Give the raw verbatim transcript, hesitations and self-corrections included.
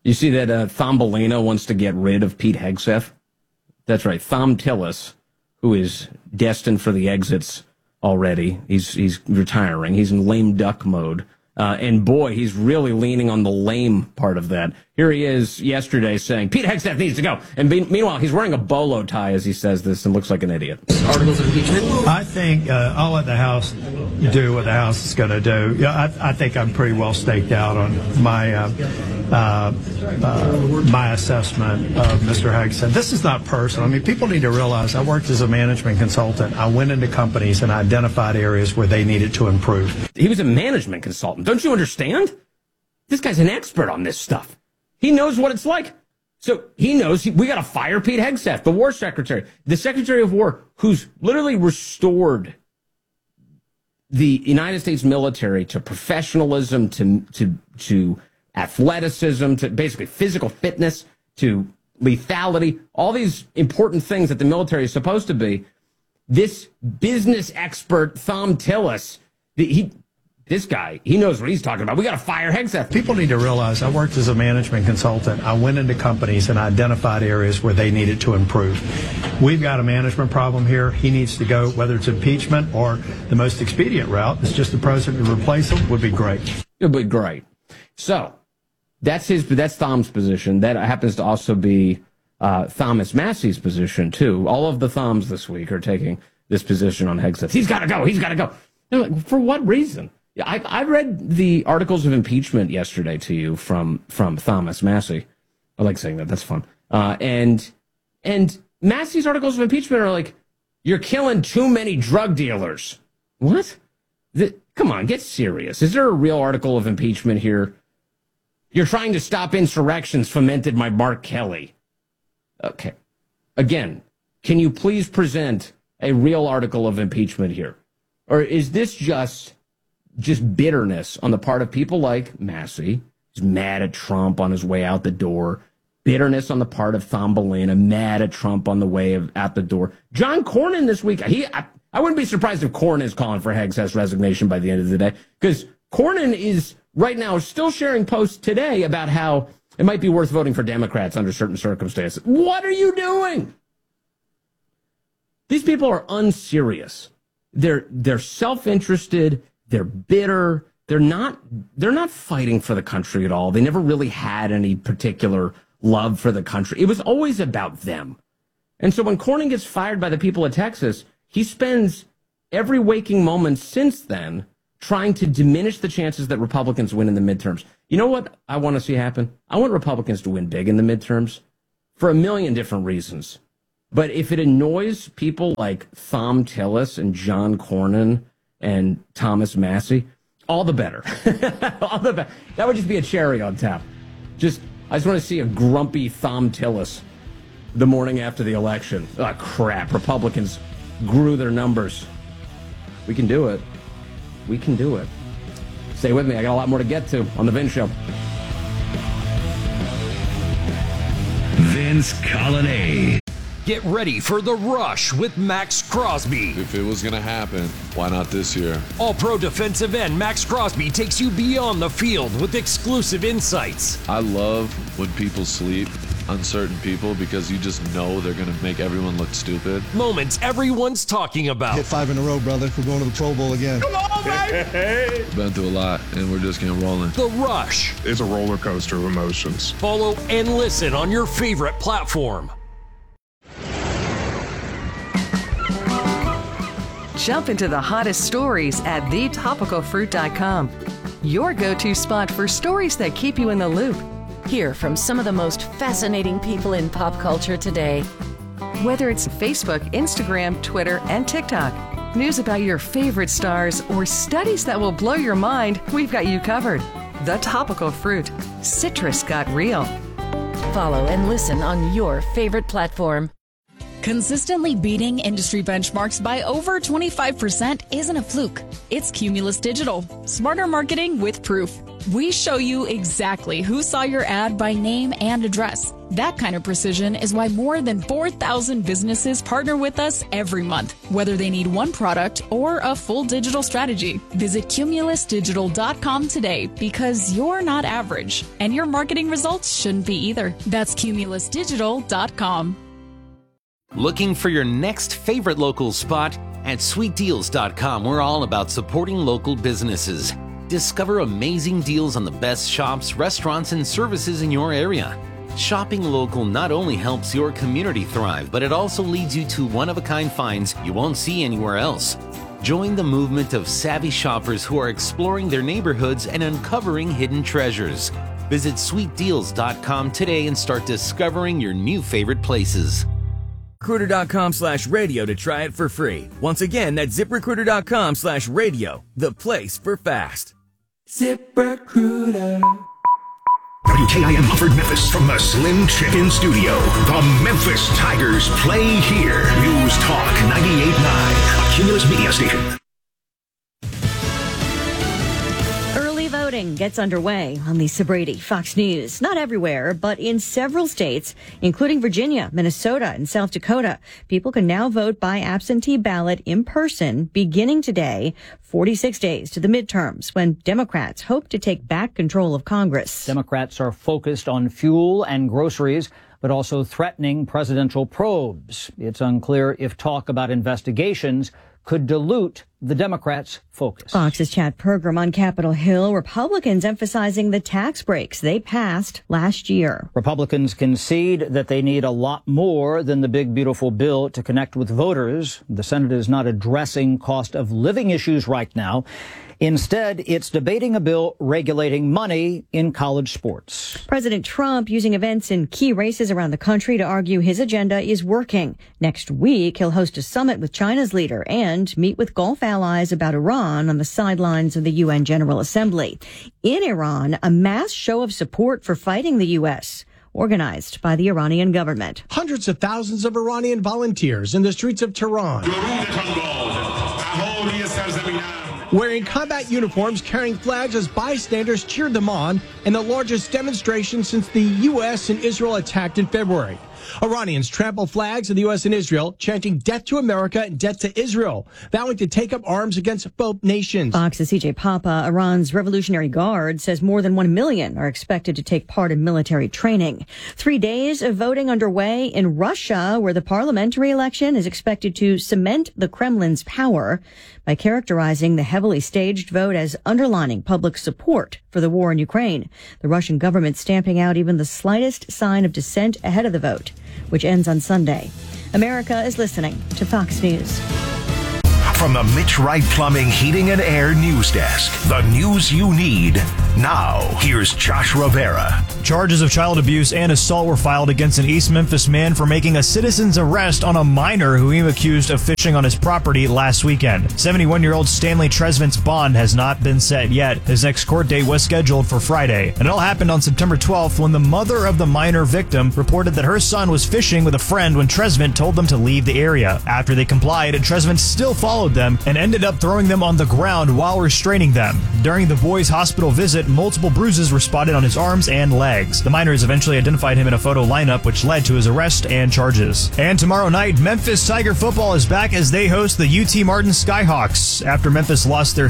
You see that uh, Thumbelina wants to get rid of Pete Hegseth? That's right, Thom Tillis, who is destined for the exits already. He's he's retiring. He's in lame duck mode. Uh, and boy, he's really leaning on the lame part of that. Here he is yesterday saying, Pete Hegseth needs to go. And be, meanwhile, he's wearing a bolo tie as he says this and looks like an idiot. Articles of impeachment? I think uh, I'll let the House do what the House is going to do. Yeah, I, I think I'm pretty well staked out on my uh, uh, uh, my assessment of Mister Hegseth. This is not personal. I mean, people need to realize I worked as a management consultant. I went into companies and identified areas where they needed to improve. He was a management consultant. Don't you understand? This guy's an expert on this stuff. He knows what it's like. So he knows he, we got to fire Pete Hegseth, the war secretary, the secretary of war, who's literally restored the United States military to professionalism, to to to athleticism, to basically physical fitness, to lethality, all these important things that the military is supposed to be. This business expert, Thom Tillis, the, he. This guy, he knows what he's talking about. We got to fire Hegseth. People need to realize I worked as a management consultant. I went into companies and identified areas where they needed to improve. We've got a management problem here. He needs to go, whether it's impeachment or the most expedient route, it's just the president to replace him, would be great. It would be great. So that's his. That's Thom's position. That happens to also be uh, Thomas Massey's position, too. All of the Thoms this week are taking this position on Hegseth. He's got to go. He's got to go. Like, for what reason? I, I read the articles of impeachment yesterday to you from from Thomas Massey. I like saying that. That's fun. Uh, and and Massey's articles of impeachment are like, you're killing too many drug dealers. What? The, come on, get serious. Is there a real article of impeachment here? You're trying to stop insurrections fomented by Mark Kelly. Okay. Again, can you please present a real article of impeachment here? Or is this just... just bitterness on the part of people like Massey? He's mad at Trump on his way out the door. Bitterness on the part of Thumbelina, mad at Trump on the way of, out the door. John Cornyn this week, he I, I wouldn't be surprised if Cornyn is calling for Hegseth's resignation by the end of the day, because Cornyn is right now still sharing posts today about how it might be worth voting for Democrats under certain circumstances. What are you doing? These people are unserious. They're they're self-interested. They're bitter. They're not they're not fighting for the country at all. They never really had any particular love for the country. It was always about them. And so when Cornyn gets fired by the people of Texas, he spends every waking moment since then trying to diminish the chances that Republicans win in the midterms. You know what I want to see happen? I want Republicans to win big in the midterms for a million different reasons. But if it annoys people like Thom Tillis and John Cornyn and Thomas Massey, all the better. all the better. That would just be a cherry on top. Just, I just want to see a grumpy Thom Tillis the morning after the election. Ah, crap. Republicans grew their numbers. We can do it. We can do it. Stay with me. I got a lot more to get to on The Vin Show. Vince Colonnade. Get ready for The Rush with Max Crosby. If it was going to happen, why not this year? All-pro defensive end Max Crosby takes you beyond the field with exclusive insights. I love when people sleep on certain people because you just know they're going to make everyone look stupid. Moments everyone's talking about. Hit five in a row, brother. We're going to the Pro Bowl again. Come on, baby! Been through a lot, and we're just getting rolling. The Rush. It's a roller coaster of emotions. Follow and listen on your favorite platform. Jump into the hottest stories at the topical fruit dot com. Your go-to spot for stories that keep you in the loop. Hear from some of the most fascinating people in pop culture today. Whether it's Facebook, Instagram, Twitter, and TikTok, news about your favorite stars, or studies that will blow your mind, we've got you covered. The Topical Fruit. Citrus got real. Follow and listen on your favorite platform. Consistently beating industry benchmarks by over twenty-five percent isn't a fluke. It's Cumulus Digital. Smarter marketing with proof. We show you exactly who saw your ad by name and address. That kind of precision is why more than four thousand businesses partner with us every month, whether they need one product or a full digital strategy. Visit cumulus digital dot com today because you're not average, and your marketing results shouldn't be either. That's cumulus digital dot com. Looking for your next favorite local spot? At sweet deals dot com, we're all about supporting local businesses. Discover amazing deals on the best shops, restaurants, and services in your area. Shopping local not only helps your community thrive, but it also leads you to one-of-a-kind finds you won't see anywhere else. Join the movement of savvy shoppers who are exploring their neighborhoods and uncovering hidden treasures. Visit sweet deals dot com today and start discovering your new favorite places. ZipRecruiter.com slash radio to try it for free. Once again, that's ZipRecruiter.com slash radio, the place for fast. ZipRecruiter. W K I M Hufford Memphis from the Slim Chicken Studio. The Memphis Tigers play here. News Talk ninety-eight point nine, a Cumulus Media station. Voting gets underway on Lisa Brady, Fox News. Not everywhere, but in several states, including Virginia, Minnesota, and South Dakota, people can now vote by absentee ballot in person beginning today, forty-six days to the midterms, when Democrats hope to take back control of Congress. Democrats are focused on fuel and groceries, but also threatening presidential probes. It's unclear if talk about investigations could dilute the Democrats' focus. Fox's Chad Pergram on Capitol Hill. Republicans emphasizing the tax breaks they passed last year. Republicans concede that they need a lot more than the big, beautiful bill to connect with voters. The Senate is not addressing cost of living issues right now. Instead, it's debating a bill regulating money in college sports. President Trump using events in key races around the country to argue his agenda is working. Next week, he'll host a summit with China's leader and meet with Gulf allies about Iran on the sidelines of the U N General Assembly. In Iran, a mass show of support for fighting the U S organized by the Iranian government. Hundreds of thousands of Iranian volunteers in the streets of Tehran, wearing combat uniforms, carrying flags as bystanders cheered them on in the largest demonstration since the U S and Israel attacked in February. Iranians trample flags of the U S and Israel, chanting death to America and death to Israel, vowing to take up arms against both nations. Fox's C J Papa, Iran's Revolutionary Guard, says more than one million are expected to take part in military training. Three days of voting underway in Russia, where the parliamentary election is expected to cement the Kremlin's power by characterizing the heavily staged vote as underlining public support for the war in Ukraine. The Russian government stamping out even the slightest sign of dissent ahead of the vote, which ends on Sunday. America is listening to Fox News. From the Mitch Wright Plumbing, Heating, and Air News Desk, the news you need now. Here's Josh Rivera. Charges of child abuse and assault were filed against an East Memphis man for making a citizen's arrest on a minor who he accused of fishing on his property last weekend. seventy-one-year-old Stanley Tresvant's bond has not been set yet. His next court date was scheduled for Friday. And it all happened on September twelfth when the mother of the minor victim reported that her son was fishing with a friend when Tresvant told them to leave the area. After they complied, Tresvant still followed them and ended up throwing them on the ground while restraining them. During the boy's hospital visit, multiple bruises were spotted on his arms and legs. The minors eventually identified him in a photo lineup, which led to his arrest and charges. And tomorrow night, Memphis Tiger football is back as they host the U T Martin Skyhawks. After Memphis lost their